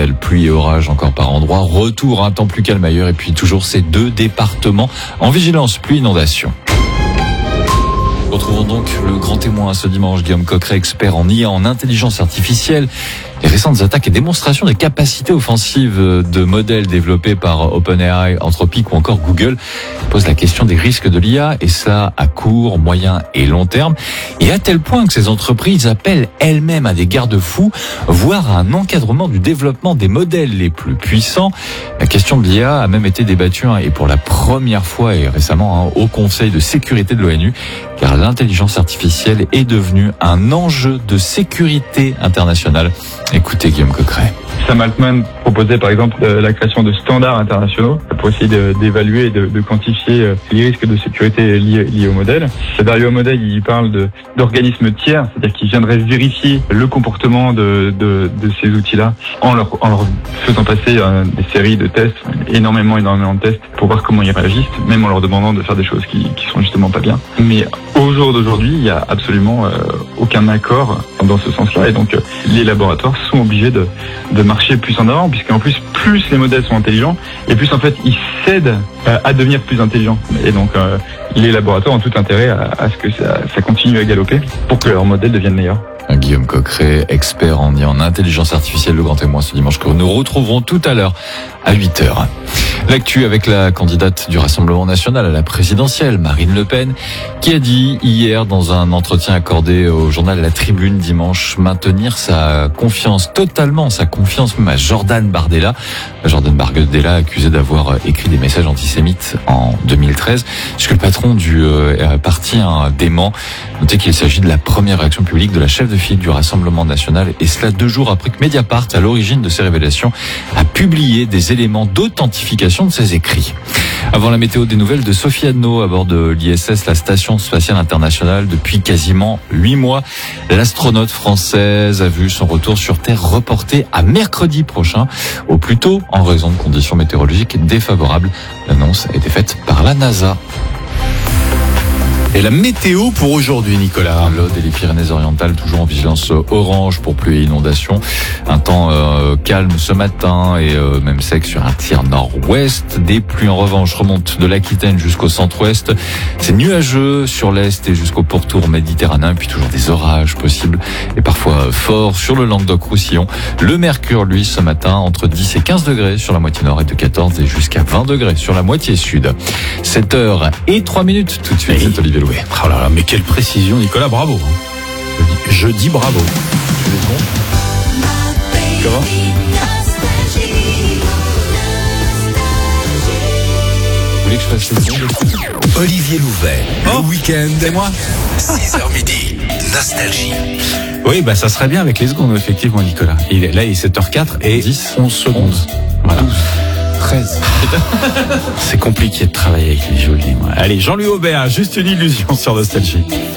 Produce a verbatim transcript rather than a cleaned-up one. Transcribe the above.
potentiel pluie et orage encore par endroits. Retour un temps plus calme ailleurs et puis toujours ces deux départements en vigilance pluie inondation. Retrouvons donc le grand témoin ce dimanche, Guillaume Coqueret, expert en I A, en intelligence artificielle. Les récentes attaques et démonstrations des capacités offensives de modèles développés par OpenAI, Anthropic ou encore Google posent la question des risques de l'I A, et ça à court, moyen et long terme. Et à tel point que ces entreprises appellent elles-mêmes à des garde-fous, voire à un encadrement du développement des modèles les plus puissants. La question de l'I A a même été débattue, hein, et pour la première fois et récemment, hein, au Conseil de sécurité de l'ONU, car l'intelligence artificielle est devenue un enjeu de sécurité internationale. Écoutez Guillaume Coqueret. Sam Altman proposait par exemple la création de standards internationaux pour essayer de, d'évaluer et de, de quantifier les risques de sécurité liés, liés au modèle. Derrière le modèle, il parle de, d'organismes tiers, c'est-à-dire qui viendraient vérifier le comportement de, de, de ces outils-là en leur, en leur faisant passer euh, des séries de tests, énormément, énormément de tests pour voir comment ils réagissent, même en leur demandant de faire des choses qui, qui sont justement pas bien. Mais au jour d'aujourd'hui, il y a absolument euh, aucun accord dans ce sens-là, et donc euh, les laboratoires sont obligés de, de marcher plus en avant, puisqu'en plus, plus les modèles sont intelligents, et plus en fait ils cèdent euh, à devenir plus intelligents. Et donc euh, les laboratoires ont tout intérêt à, à ce que ça, ça continue à galoper pour que leurs modèles deviennent meilleurs. Guillaume Coqueret, expert en, en intelligence artificielle, le grand témoin ce dimanche que nous retrouverons tout à l'heure à huit heures. L'actu avec la candidate du Rassemblement national à la présidentielle, Marine Le Pen, qui a dit hier dans un entretien accordé au journal La Tribune dimanche maintenir sa confiance, totalement sa confiance même à Jordan Bardella. Jordan Bardella accusé d'avoir écrit des messages antisémites en deux mille treize, puisque le patron du euh, parti un dément. Notez qu'il s'agit de la première réaction publique de la chef de file du Rassemblement national, et cela deux jours après que Mediapart, à l'origine de ces révélations, a publié des éléments d'authentification de ses écrits. Avant la météo, des nouvelles de Sophie Adno à bord de l'I S S, la Station spatiale internationale. Depuis quasiment huit mois, l'astronaute française a vu son retour sur Terre reporté à mercredi prochain, au plus tôt en raison de conditions météorologiques défavorables. L'annonce a été faite par la NASA. Et la météo pour aujourd'hui, Nicolas. L'Aude et les Pyrénées-Orientales toujours en vigilance orange pour pluie et inondation. Un temps euh, calme ce matin et euh, même sec sur un tiers nord-ouest. Des pluies en revanche remontent de l'Aquitaine jusqu'au centre-ouest. C'est nuageux sur l'est et jusqu'au pourtour méditerranéen. Puis toujours des orages possibles et parfois forts sur le Languedoc-Roussillon. Le mercure, lui, ce matin, entre dix et quinze degrés sur la moitié nord et de quatorze et jusqu'à vingt degrés sur la moitié sud. sept heures et trois minutes tout de suite. C'est Olivier Louet. Oh là là, mais quelle précision, Nicolas, bravo. Je dis bravo. Tu es bon ? Comment ? Vous voulez que je fasse les ondes ? Olivier Louvet, Oh, le week-end, c'est moi. six heures midi, Nostalgie. Oui, bah ça serait bien avec les secondes, effectivement, Nicolas. Il est, là, il est sept heures quatre et dix, onze secondes. Voilà. treize. C'est compliqué de travailler avec les jolis. Allez, Jean-Louis Aubert, juste une illusion sur Nostalgie.